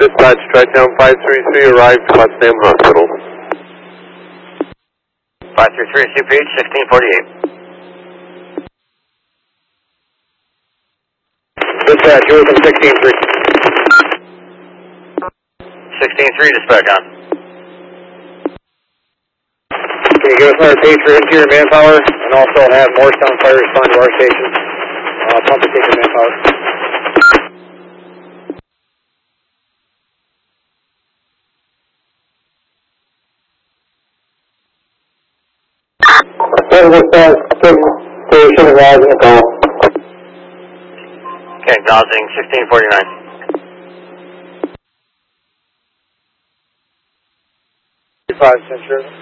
Dispatch, Tri-Town 533 arrived Potsdam Hospital. 533 CPH 1648. Dispatch, you're from 16-3. 16-3, dispatch on. Can you give us another page for interior manpower and also have Morristown Fire respond to our station? Pump and take manpower. Station arriving at call. Okay, acknowledging 1649. 5 Central.